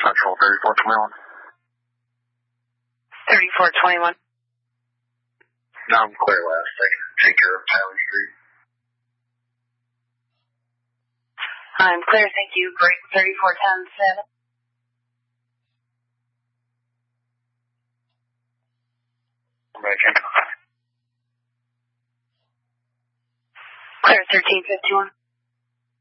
Central 3421. 3421. No, I'm clear last. I can take care of Tyler Street. I'm clear, thank you. Great, 3410-7. Back in. Clear, 1351.